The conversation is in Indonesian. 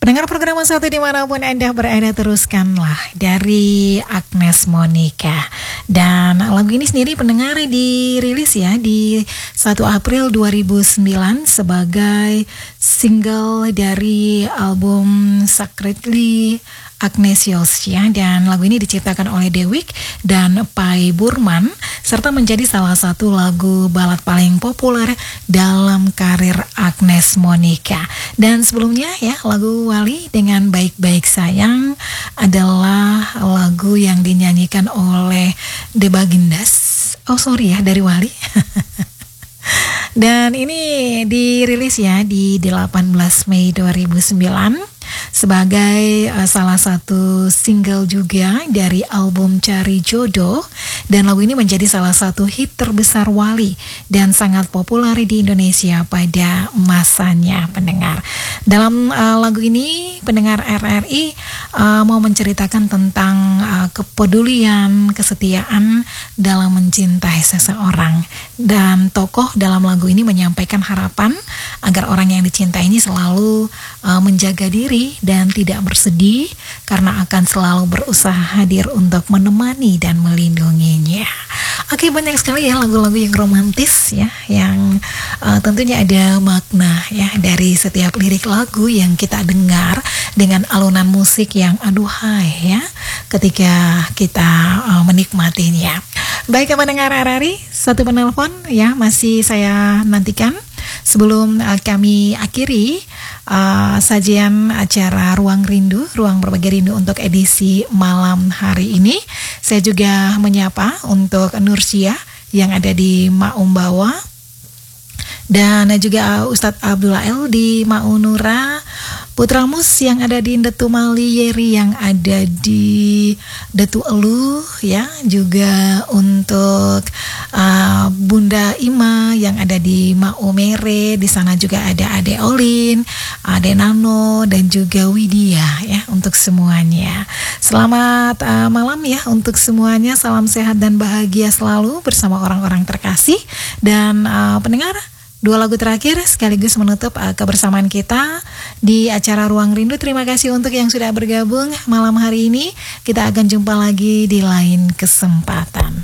Pendengar program satu dimanapun Anda berada, teruskanlah dari Agnes Monica. Dan lagu ini sendiri pendengar dirilis ya di 1 April 2009 sebagai single dari album Sacredly Agnesios ya, dan lagu ini diciptakan oleh Dewiq dan Pai Burman serta menjadi salah satu lagu balad paling populer dalam karir Agnes Monica. Dan sebelumnya ya, lagu Wali dengan Baik-Baik Sayang adalah lagu yang dinyanyikan oleh The Bagindas. Oh sorry ya, dari Wali. Dan ini dirilis ya di 18 Mei 2009 sebagai salah satu single juga dari album Cari Jodoh, dan lagu ini menjadi salah satu hit terbesar Wali dan sangat populer di Indonesia pada masanya pendengar. Dalam lagu ini pendengar RRI mau menceritakan tentang kepedulian, kesetiaan dalam mencintai seseorang, dan tokoh dalam lagu ini menyampaikan harapan agar orang yang dicintai ini selalu menjaga diri dan tidak bersedih karena akan selalu berusaha hadir untuk menemani dan melindunginya. Oke, banyak sekali ya lagu-lagu yang romantis ya, yang tentunya ada makna ya dari setiap lirik lagu yang kita dengar dengan alunan musik yang aduhai ya ketika kita menikmatinya. Baik, pendengar RRI, satu penelpon ya masih saya nantikan. Sebelum kami akhiri sajian acara Ruang Rindu, Ruang Berbagi Rindu untuk edisi malam hari ini, saya juga menyapa untuk Nursia yang ada di Maumbawa, dan juga Ustadz Abdullah El di Maunura, Putra Mus yang ada di Ndetu Mali, Yeri yang ada di Detu Elu ya, juga untuk Bunda Ima yang ada di Maumere, di sana juga ada Ade Olin, Ade Nano, dan juga Widya ya, untuk semuanya. Selamat malam ya untuk semuanya, salam sehat dan bahagia selalu bersama orang-orang terkasih. Dan pendengar, dua lagu terakhir sekaligus menutup kebersamaan kita di acara Ruang Rindu. Terima kasih untuk yang sudah bergabung malam hari ini. Kita akan jumpa lagi di lain kesempatan.